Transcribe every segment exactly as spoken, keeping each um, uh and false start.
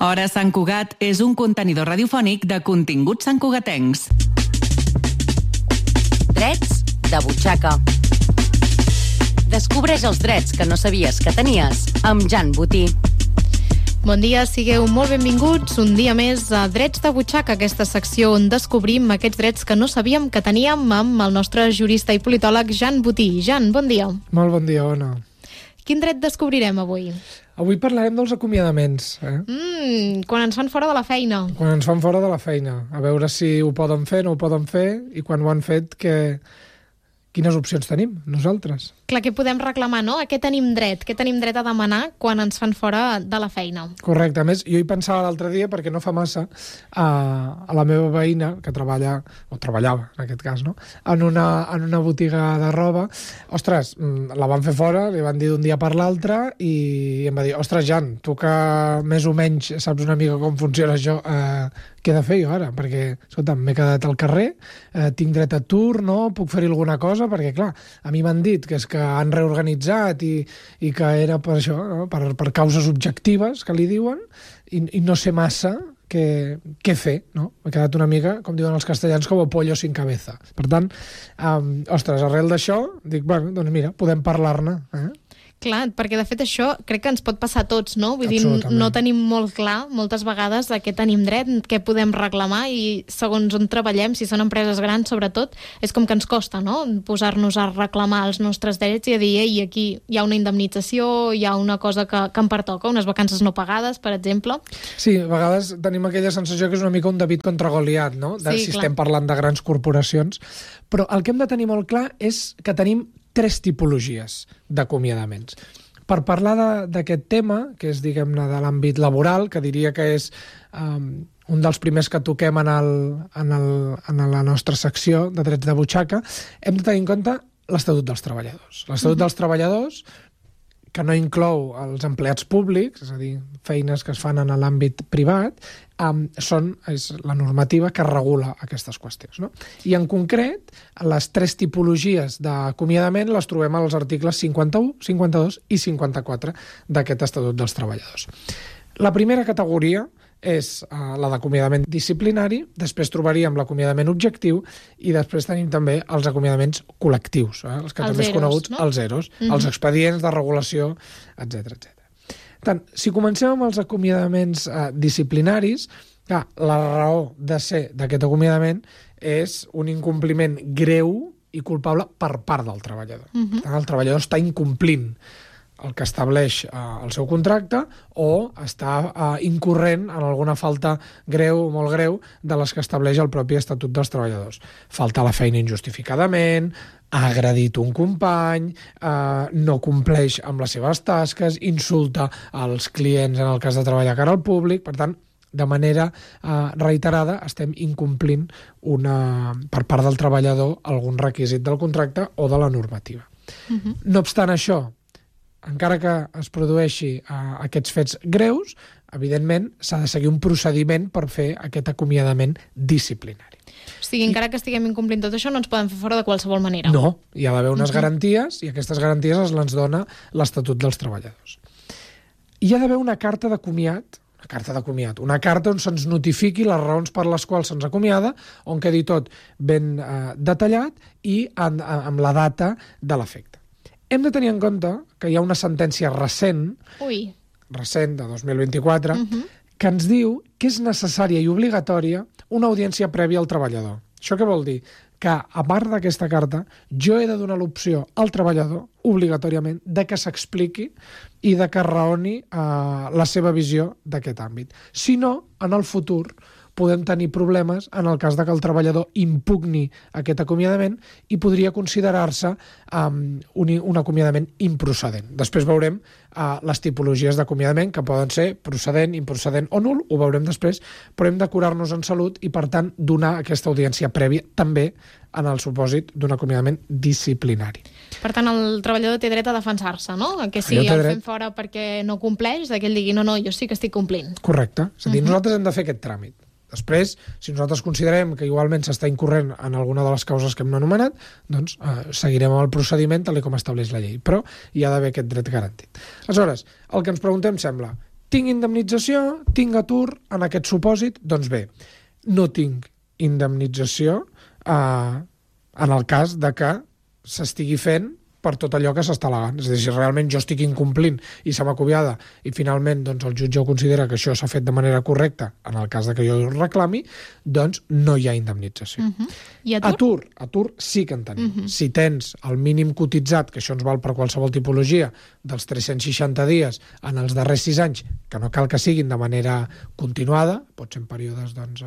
Hora Sant Cugat és un contenidor radiofònic de continguts santcugatencs. Drets de butxaca. Descobreix els drets que no sabies que tenies amb Jan Botí. Bon dia, sigueu molt benvinguts un dia més a Drets de butxaca, aquesta secció on descobrim aquests drets que no sabíem que teníem amb el nostre jurista i politòleg Jan Botí. Jan, bon dia. Molt bon dia, Ona. Quin dret descobrirem avui? Avui parlarem dels acomiadaments. Eh? Mm, quan ens fan fora de la feina. Quan ens fan fora de la feina. A veure si ho poden fer, no ho poden fer, i quan ho han fet, que... quines opcions tenim nosaltres? Clar, què podem reclamar, no? A què tenim dret? Què tenim dret a demanar quan ens fan fora de la feina? Correcte. A més, jo hi pensava l'altre dia, perquè no fa massa, a, a la meva veïna, que treballa, o treballava, en aquest cas, no? En una, en una botiga de roba. Ostres, la van fer fora, li van dir d'un dia per l'altre, i em va dir, ostres, Jan, tu que més o menys saps una mica com funciona això, eh, què he de fer jo ara? Perquè, escolta, m'he quedat al carrer, eh, tinc dret a atur, no? Puc fer alguna cosa? Perquè, clar, a mi m'han dit que és que han reorganitzat i, i que era per això, no? per, per causes objectives, que li diuen, i, i no sé massa què, què fer, no? M'he quedat una mica, com diuen els castellans, com a pollo sin cabeza. Per tant, um, ostres, arrel d'això, dic, bueno, doncs mira, podem parlar-ne, eh? Clar, perquè de fet això crec que ens pot passar a tots, no? Vull dir, no tenim molt clar moltes vegades a què tenim dret, què podem reclamar, i segons on treballem, si són empreses grans sobretot, és com que ens costa, no? Posar-nos a reclamar els nostres drets i a dir, ei, aquí hi ha una indemnització, hi ha una cosa que, que em pertoca, unes vacances no pagades, per exemple. Sí, a vegades tenim aquella sensació que és una mica un David contra Goliat, no? De, sí, si clar. Estem parlant de grans corporacions. Però el que hem de tenir molt clar és que tenim tres tipologies d'acomiadaments. Per parlar d'aquest tema, que és, diguem-ne, de l'àmbit laboral, que diria que és um, un dels primers que toquem en, el, en, el, en la nostra secció de drets de butxaca, hem de tenir en compte l'Estatut dels Treballadors. L'Estatut mm-hmm. dels Treballadors, que no inclou els empleats públics, és a dir, feines que es fan en l'àmbit privat, um, són, és la normativa que regula aquestes qüestions, no? I en concret, les tres tipologies d'acomiadament les trobem als articles cinquanta-u, cinquanta-dos i cinquanta-quatre d'aquest Estatut dels Treballadors. La primera categoria és uh, la d'acomiadament disciplinari, després trobaríem l'acomiadament objectiu i després tenim també els acomiadaments col·lectius, eh? els que els també zeros, coneguts, no? Els zeros, mm-hmm. els expedients de regulació, etcètera, etcètera. Tant, si comencem amb els acomiadaments uh, disciplinaris, clar, la raó de ser d'aquest acomiadament és un incompliment greu i culpable per part del treballador. Mm-hmm. Tant, el treballador està incomplint el que estableix eh, el seu contracte o està eh, incorrent en alguna falta greu o molt greu de les que estableix el propi Estatut dels Treballadors. Falta a la feina injustificadament, ha agredit un company, eh, no compleix amb les seves tasques, insulta als clients en el cas de treballar cara al públic. Per tant, de manera eh, reiterada estem incomplint una, per part del treballador algun requisit del contracte o de la normativa. Uh-huh. No obstant això, encara que es produeixi uh, aquests fets greus, evidentment s'ha de seguir un procediment per fer aquest acomiadament disciplinari. O sigui, encara que estiguem incomplint tot això, no ens poden fer fora de qualsevol manera. No, hi ha d'haver unes uh-huh. garanties, i aquestes garanties es les dona l'Estatut dels Treballadors. Hi ha d'haver una carta de comiat, una carta de comiat, una carta on se'ns notifiqui les raons per les quals se'ns acomiada, on quedi tot ben uh, detallat i en, amb la data de l'efecte. Hem de tenir en compte que hi ha una sentència recent, Ui. recent, de dos mil vint-i-quatre, uh-huh. que ens diu que és necessària i obligatòria una audiència prèvia al treballador. Això què vol dir? Que, a part d'aquesta carta, jo he de donar l'opció al treballador, obligatòriament, de que s'expliqui i de que raoni eh, la seva visió d'aquest àmbit. Si no, en el futur podem tenir problemes en el cas de que el treballador impugni aquest acomiadament i podria considerar-se um, un, un acomiadament improcedent. Després veurem uh, les tipologies d'acomiadament, que poden ser procedent, improcedent o nul, ho veurem després, però hem de curar-nos en salut i, per tant, donar aquesta audiència prèvia també en el supòsit d'un acomiadament disciplinari. Per tant, el treballador té dret a defensar-se, no? Que si el fem fora perquè no compleix, que ell digui, no, no, jo sí que estic complint. Correcte. És a dir, uh-huh. nosaltres hem de fer aquest tràmit. Després, si nosaltres considerem que igualment s'està incorrent en alguna de les causes que hem anomenat, doncs eh, seguirem el procediment tal com estableix la llei. Però hi ha d'haver aquest dret garantit. Aleshores, el que ens preguntem sembla, tinc indemnització, tinc atur en aquest supòsit, doncs bé, no tinc indemnització eh, en el cas de que s'estigui fent per tot allò que s'està al·legant. És a dir, si realment jo estic incomplint i se m'acomiada i finalment doncs, el jutge considera que això s'ha fet de manera correcta, en el cas de que jo ho reclami, doncs no hi ha indemnització. Uh -huh. I atur? Atur, atur sí que en tenim. Uh -huh. Si tens el mínim cotitzat, que això ens val per qualsevol tipologia, dels tres-cents seixanta dies en els darrers sis anys, que no cal que siguin de manera continuada, pot ser en períodes doncs,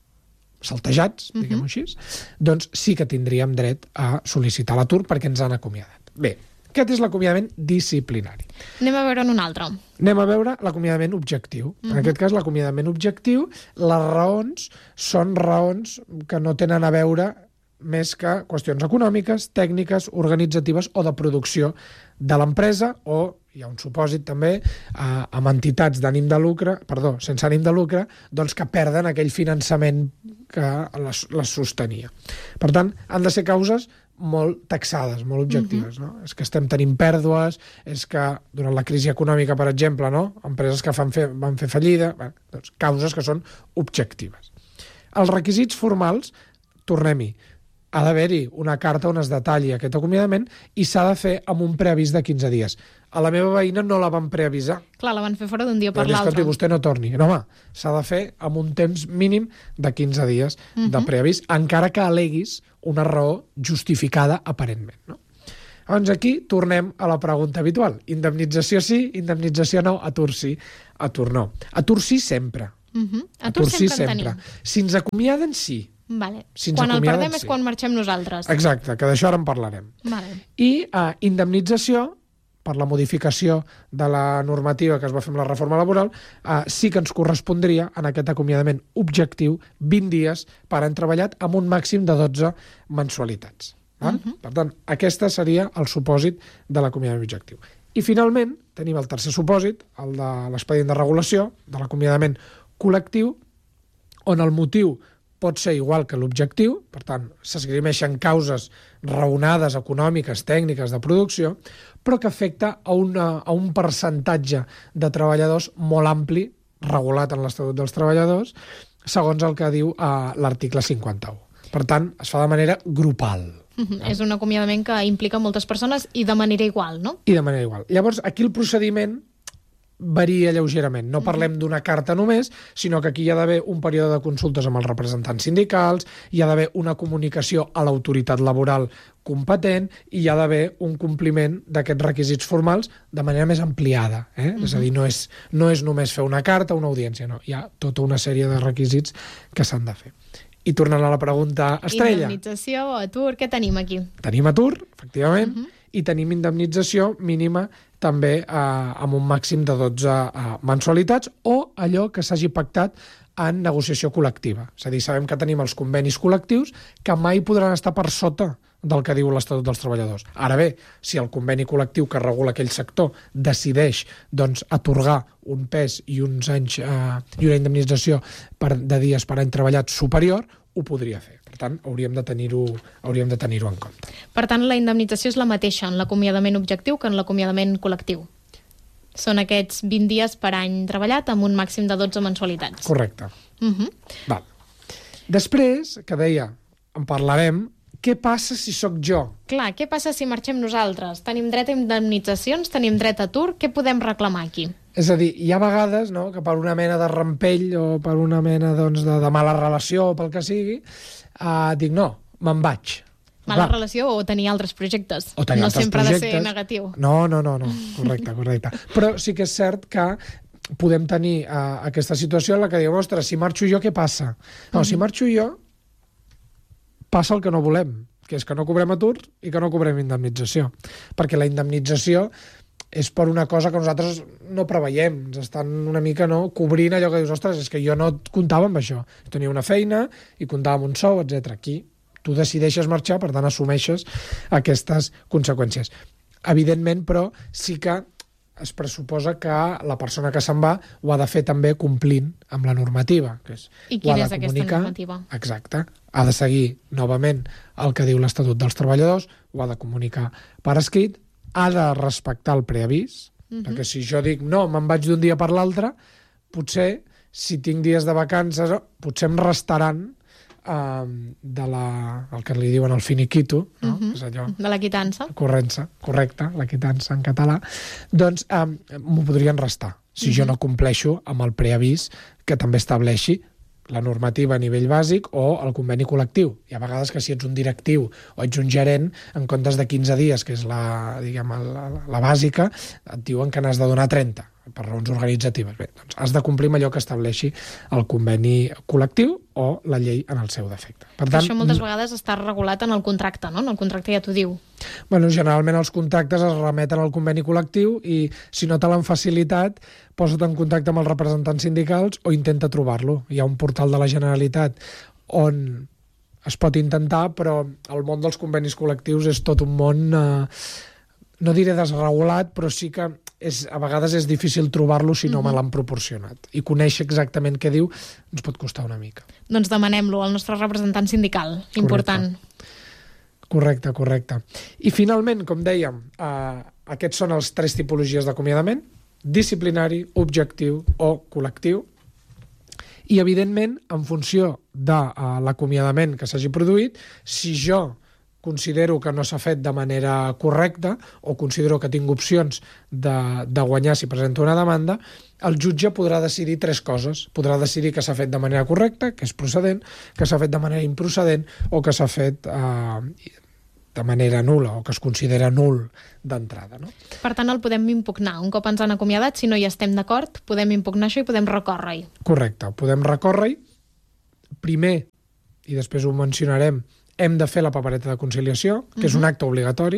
saltejats, diguem-ho així, doncs sí que tindríem dret a sol·licitar l'atur perquè ens han acomiadat. Bé, aquest és l'acomiadament disciplinari. Anem a veure un altre. Anem a veure l'acomiadament objectiu. Uh-huh. En aquest cas, l'acomiadament objectiu, les raons són raons que no tenen a veure més que qüestions econòmiques, tècniques, organitzatives o de producció de l'empresa, o hi ha un supòsit també eh, amb entitats d'ànim de lucre, perdó, sense ànim de lucre, doncs que perden aquell finançament que les, les sostenia. Per tant, han de ser causes molt taxades, molt objectives. Uh-huh. No? És que estem tenint pèrdues, és que durant la crisi econòmica, per exemple, no? Empreses que fan fer, van fer fallida, bé, doncs, causes que són objectives. Els requisits formals, tornem-hi, ha d'haver-hi una carta on es detalli aquest acomiadament i s'ha de fer amb un preavís de quinze dies. A la meva veïna no la van preavisar. Clar, la van fer fora d'un dia per doncs, l'altre. Escolti, vostè no torni. No, home, s'ha de fer amb un temps mínim de quinze dies uh-huh. de preavís, encara que aleguis una raó justificada aparentment. No? Llavors aquí tornem a la pregunta habitual. Indemnització sí, indemnització no, atur sí, atur no. Atur sí sempre. Uh-huh. Atur, atur sempre, sí sempre. tenim. Si ens acomiaden, sí. Vale. Si quan el perdem sí. és quan marxem nosaltres. Exacte, que d'això ara en parlarem. Vale. I uh, indemnització, per la modificació de la normativa que es va fer amb la reforma laboral, uh, sí que ens correspondria en aquest acomiadament objectiu vint dies per any treballat amb un màxim de dotze mensualitats. Val? Uh-huh. Per tant, aquest seria el supòsit de l'acomiadament objectiu. I finalment tenim el tercer supòsit, el de l'expedient de regulació, de l'acomiadament col·lectiu, on el motiu pot ser igual que l'objectiu, per tant, s'esgrimeixen causes raonades, econòmiques, tècniques, de producció, però que afecta a, una, a un percentatge de treballadors molt ampli, regulat en l'Estatut dels Treballadors, segons el que diu eh, l'article cinquanta-u. Per tant, es fa de manera grupal. Uh-huh. És un acomiadament que implica moltes persones i de manera igual, no? I de manera igual. Llavors, aquí el procediment varia lleugerament. No parlem d'una carta només, sinó que aquí hi ha d'haver un període de consultes amb els representants sindicals, hi ha d'haver una comunicació a l'autoritat laboral competent i hi ha d'haver un compliment d'aquests requisits formals de manera més ampliada. Eh? Uh-huh. És a dir, no és, no és només fer una carta o una audiència, no. Hi ha tota una sèrie de requisits que s'han de fer. I tornant a la pregunta estrella. Indemnització, atur, què tenim aquí? Tenim atur, efectivament, Uh-huh. i tenim indemnització mínima també eh, amb un màxim de dotze eh, mensualitats o allò que s'hagi pactat en negociació col·lectiva. És a dir, sabem que tenim els convenis col·lectius que mai podran estar per sota del que diu l'Estatut dels Treballadors. Ara bé, si el conveni col·lectiu que regula aquell sector decideix doncs, atorgar un pes i uns anys eh, i una indemnització per, de dies per any treballat superior, ho podria fer. Per tant, hauríem de tenir-ho hauríem de tenir-ho en compte. Per tant, la indemnització és la mateixa en l'acomiadament objectiu que en l'acomiadament col·lectiu. Són aquests vint dies per any treballat amb un màxim de dotze mensualitats. Correcte. Uh-huh. Val. Després, que deia, en parlarem, què passa si sóc jo? Clar, què passa si marxem nosaltres? Tenim dret a indemnitzacions, tenim dret a atur, què podem reclamar aquí? És a dir, hi ha vegades no, que per una mena de rampell o per una mena doncs, de, de mala relació o pel que sigui, eh, dic no, me'n vaig. Mala Clar. relació o tenir altres projectes. O tenir no altres sempre projectes. ha de ser negatiu. No, no, no, no. Correcte, correcte. Però sí que és cert que podem tenir uh, aquesta situació en la que diguem, ostres, si marxo jo, què passa? No, uh-huh. si marxo jo, passa el que no volem, que és que no cobrem atur i que no cobrem indemnització. Perquè la indemnització és per una cosa que nosaltres no preveiem. Ens estan una mica no, cobrint allò que dius, ostres, és que jo no comptava amb això. Tenia una feina i comptava amb un sou, etcètera. Aquí tu decideixes marxar, per tant assumeixes aquestes conseqüències. Evidentment, però, sí que es pressuposa que la persona que se'n va ho ha de fer també complint amb la normativa. Que és, I quina és aquesta normativa? Exacte. Ha de seguir novament el que diu l'Estatut dels Treballadors, ho ha de comunicar per escrit, ha de respectar el preavís, Uh-huh. Perquè si jo dic, no, me'n vaig d'un dia per l'altre, potser, si tinc dies de vacances, potser em restaran uh, de la, el que li diuen el finiquito, no? Uh-huh. És allò, de la quitança. Correcte, correcte, la quitança en català, doncs um, m'ho podrien restar si uh-huh. jo no compleixo amb el preavís que també estableixi la normativa a nivell bàsic o el conveni col·lectiu. Hi ha vegades que si ets un directiu o ets un gerent, en comptes de quinze dies, que és la, diguem, la, la bàsica, et diuen que n'has de donar trenta, per raons organitzatives. Bé, doncs has de complir amb allò que estableixi el conveni col·lectiu o la llei en el seu defecte. Per tant, això moltes vegades està regulat en el contracte, no? En el contracte ja t'ho diu. Bueno, generalment els contractes es remeten al conveni col·lectiu i si no te l'han facilitat, posa't en contacte amb els representants sindicals o intenta trobar-lo. Hi ha un portal de la Generalitat on es pot intentar, però el món dels convenis col·lectius és tot un món, eh, no diré desregulat, però sí que és, a vegades és difícil trobar-lo si no mm-hmm. me l'han proporcionat. I conèixer exactament què diu ens pot costar una mica. Doncs demanem-lo al nostre representant sindical. Important. Correcte, correcte. I finalment, com dèiem, eh, aquests són els tres tipologies d'acomiadament: disciplinari, objectiu o col·lectiu. I, evidentment, en funció de uh, l'acomiadament que s'hagi produït, si jo considero que no s'ha fet de manera correcta o considero que tinc opcions de, de guanyar si presento una demanda, el jutge podrà decidir tres coses. Podrà decidir que s'ha fet de manera correcta, que és procedent, que s'ha fet de manera improcedent o que s'ha fet eh, de manera nul·la o que es considera nul d'entrada. No? Per tant, el podem impugnar. Un cop ens han acomiadat, si no hi estem d'acord, podem impugnar això i podem recórrer-hi. Correcte, podem recórrer-hi. Primer, i després ho mencionarem, hem de fer la papereta de conciliació, que uh-huh. és un acte obligatori,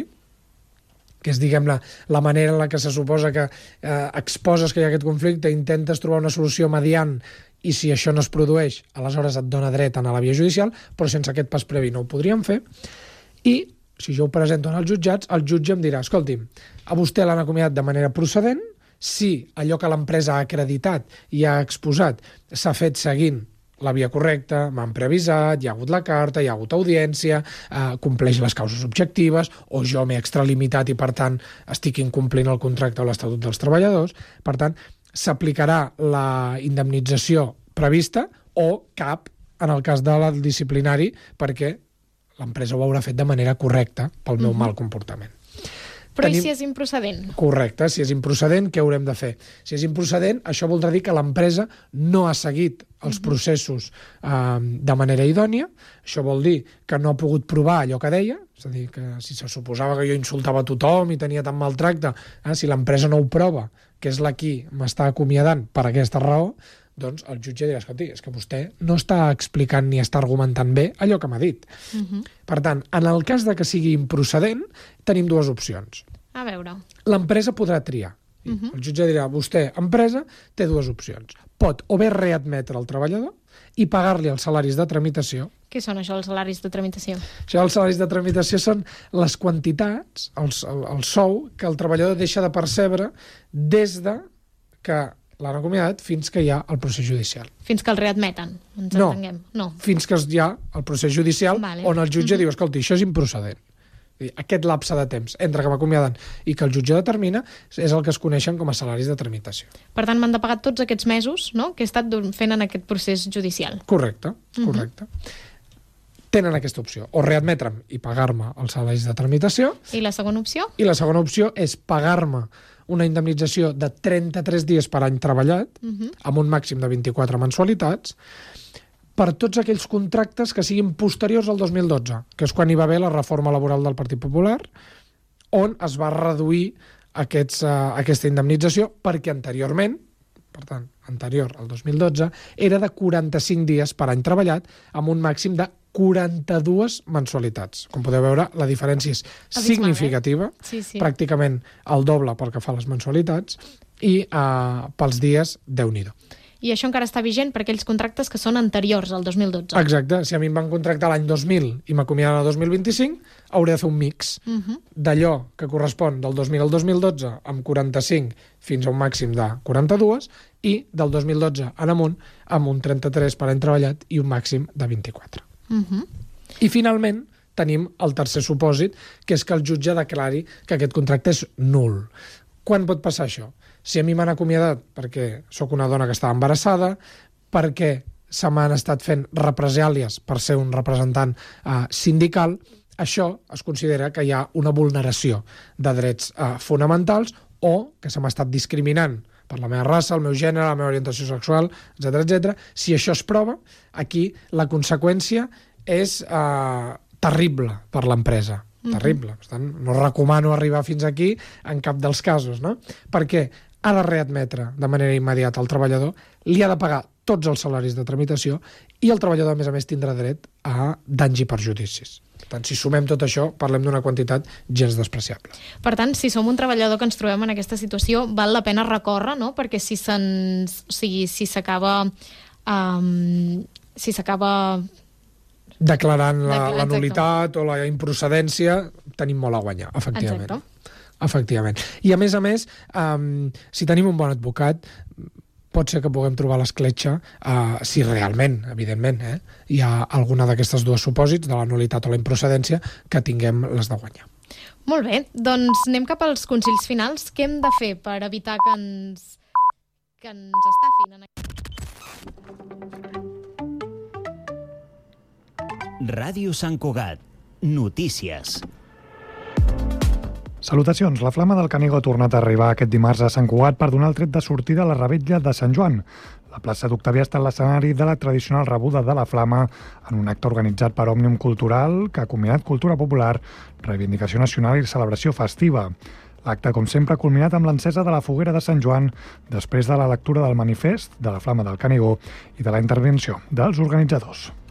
que és, diguem, la, la manera en la que se suposa que eh, exposes que hi ha aquest conflicte, intentes trobar una solució mediant, i si això no es produeix, aleshores et dona dret a anar a la via judicial, però sense aquest pas previ no ho podríem fer. I si jo ho presento en els jutjats, el jutge em dirà, escolti'm, a vostè l'han acomiadat de manera procedent, si allò que l'empresa ha acreditat i ha exposat s'ha fet seguint la via correcta, m'han preavisat, hi ha hagut la carta, hi ha hagut audiència, eh, compleix les causes objectives, o jo m'he extralimitat i, per tant, estic incomplint el contracte o l'Estatut dels Treballadors. Per tant, s'aplicarà la indemnització prevista o cap en el cas del disciplinari perquè l'empresa ho haurà fet de manera correcta pel meu uh-huh. mal comportament. Però Tenim... i si és improcedent? Correcte, si és improcedent, què haurem de fer? Si és improcedent, això voldrà dir que l'empresa no ha seguit els uh-huh. processos eh, de manera idònia. Això vol dir que no ha pogut provar allò que deia, és a dir, que si se suposava que jo insultava a tothom i tenia tan mal tracte, eh, si l'empresa no ho prova, que és la qui m'està acomiadant per aquesta raó, doncs el jutge dirà, escolti, és que vostè no està explicant ni està argumentant bé allò que m'ha dit. Uh-huh. Per tant, en el cas de que sigui improcedent, tenim dues opcions. A veure. L'empresa podrà triar. Uh-huh. El jutge dirà, vostè, empresa, té dues opcions. Pot o bé readmetre el treballador i pagar-li els salaris de tramitació. Què són això, els salaris de tramitació? Això, els salaris de tramitació són les quantitats, els, el, el sou, que el treballador deixa de percebre des de que l'han acomiadat fins que hi ha el procés judicial. Fins que el readmeten, ens no, entenguem. No, fins que hi ha el procés judicial vale. On el jutge uh-huh. diu, escolti, això és improcedent. Aquest lapse de temps entre que m'acomiaden i que el jutge determina és el que es coneixen com a salaris de tramitació. Per tant, m'han de pagar tots aquests mesos, no?, que he estat fent en aquest procés judicial. Correcte, correcte. Uh-huh. Tenen aquesta opció, o readmetre'm i pagar-me els salaris de tramitació. I la segona opció? I la segona opció és pagar-me una indemnització de trenta-tres dies per any treballat, uh-huh. amb un màxim de vint-i-quatre mensualitats, per tots aquells contractes que siguin posteriors al dos mil dotze, que és quan hi va haver la reforma laboral del Partit Popular, on es va reduir aquests, uh, aquesta indemnització, perquè anteriorment, per tant, anterior al dos mil dotze, era de quaranta-cinc dies per any treballat, amb un màxim de quaranta-dues mensualitats. Com podeu veure, la diferència és significativa, eh? sí, sí. pràcticament el doble pel que fa a les mensualitats, i uh, pels dies, Déu-n'hi-do. I això encara està vigent per aquells contractes que són anteriors al dos mil dotze. Exacte. Si a mi em van contractar l'any dos mil i m'acomiaden el dos mil vint-i-cinc, hauré de fer un mix uh-huh. d'allò que correspon del dos mil al dos mil dotze amb quaranta-cinc fins a un màxim de quaranta-dos i del dos mil dotze en amunt amb un trenta-tres per any treballat i un màxim de vint-i-quatre. Uh-huh. I finalment tenim el tercer supòsit, que és que el jutge declari que aquest contracte és nul. Quan pot passar això? Si a mi m'han acomiadat perquè sóc una dona que estava embarassada, perquè se m'han estat fent represàlies per ser un representant eh, sindical, això es considera que hi ha una vulneració de drets eh, fonamentals o que se m'ha estat discriminant per la meva raça, el meu gènere, la meva orientació sexual, etcètera, etcètera. Si això es prova, aquí la conseqüència és eh, terrible per l'empresa. Terrible. Per tant, no recomano arribar fins aquí en cap dels casos, no? Perquè ha de readmetre de manera immediata el treballador, li ha de pagar tots els salaris de tramitació i el treballador, a més a més, tindrà dret a danys i perjudicis. Per tant, si sumem tot això, parlem d'una quantitat gens despreciable. Per tant, si som un treballador que ens trobem en aquesta situació, val la pena recórrer, no? Perquè si se'ns... O sigui, si s'acaba... Um, si s'acaba... declarant la, la nulitat o la improcedència, tenim molt a guanyar, efectivament. Exacte. Efectivament. I a més a més, um, si tenim un bon advocat, pot ser que puguem trobar l'escletxa uh, si realment, evidentment, eh, hi ha alguna d'aquestes dues supòsits, de la nulitat o la improcedència, que tinguem les de guanyar. Molt bé, doncs anem cap als consells finals. Què hem de fer per evitar que ens, que ens estafin en aquest... Ràdio Sant Cugat. Notícies. Salutacions. La Flama del Canigó ha tornat a arribar aquest dimarts a Sant Cugat per donar el tret de sortida a la revetlla de Sant Joan. La plaça d'Octavià ha estat l'escenari de la tradicional rebuda de la Flama en un acte organitzat per Òmnium Cultural que ha combinat cultura popular, reivindicació nacional i celebració festiva. L'acte, com sempre, ha culminat amb l'encesa de la foguera de Sant Joan després de la lectura del manifest de la Flama del Canigó i de la intervenció dels organitzadors.